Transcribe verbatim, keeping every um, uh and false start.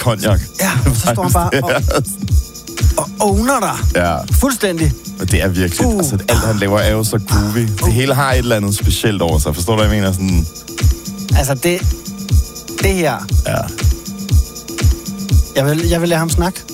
cognac. Ja, og så står han bare og, og owner dig. Ja. Fuldstændig. Og det er virkelig, uh. altså alt han laver er jo så groovy. Uh. Det hele har et eller andet specielt over sig. Forstår du, hvad jeg mener? Sådan... Altså, det, det her... Ja. Jeg vil, jeg vil lade ham snakke.